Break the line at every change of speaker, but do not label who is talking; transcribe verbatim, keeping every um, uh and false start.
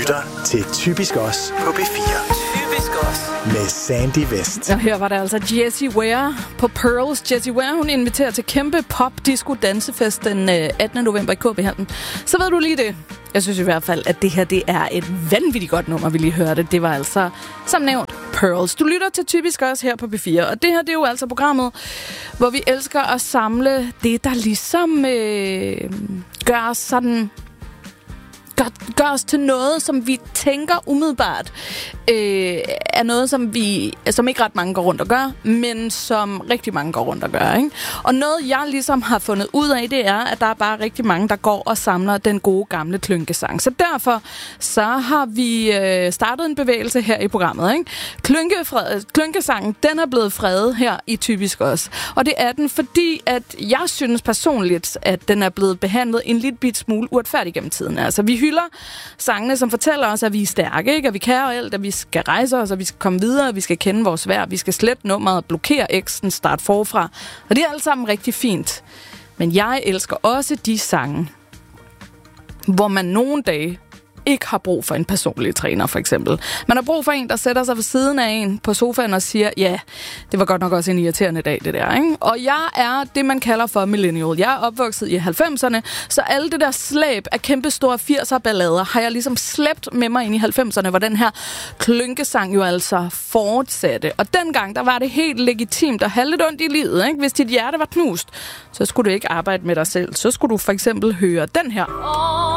lytter til Typisk Os på B fire.
Typisk Os.
Med Sandy West.
Og her var der altså Jessie Ware på Pearls. Jessie Ware, hun inviterer til kæmpe pop-disco-dansefest den attende november i K B-hallen. Så ved du lige det. Jeg synes i hvert fald, at det her det er et vanvittigt godt nummer, vi lige hørte. Det var altså, som nævnt, Pearls. Du lytter til Typisk Også her på B fire. Og det her, det er jo altså programmet, hvor vi elsker at samle det, der ligesom øh, gør os sådan... Gør, gør os til noget, som vi tænker umiddelbart øh, er noget, som vi som ikke ret mange går rundt og gør, men som rigtig mange går rundt og gør. Ikke? Og noget, jeg ligesom har fundet ud af, det er, at der er bare rigtig mange, der går og samler den gode gamle klynkesang. Så derfor så har vi øh, startet en bevægelse her i programmet. Ikke? Klynkefred, klynkesangen, den er blevet fredet her i Typisk Også. Og det er den, fordi at jeg synes personligt, at den er blevet behandlet en lille bit smule uretfærdigt gennem tiden. Altså, vi hylder sangene, som fortæller os, at vi er stærke, ikke? At vi kan alt, at vi skal rejse os, at vi skal komme videre, at vi skal kende vores værd, vi skal slette nummeret, blokere eksen, starte forfra. Og det er alt sammen rigtig fint. Men jeg elsker også de sange, hvor man nogle dage ikke har brug for en personlig træner, for eksempel. Man har brug for en, der sætter sig ved siden af en på sofaen og siger, ja, det var godt nok også en irriterende dag, det der, ikke? Og jeg er det, man kalder for millennial. Jeg er opvokset i halvfemserne, så alle det der slæb af kæmpe store firser-ballader har jeg ligesom slæbt med mig ind i halvfemserne, hvor den her klynkesang jo altså fortsatte. Og dengang, der var det helt legitimt at have lidt ondt i livet, ikke? Hvis dit hjerte var knust, så skulle du ikke arbejde med dig selv. Så skulle du for eksempel høre den her.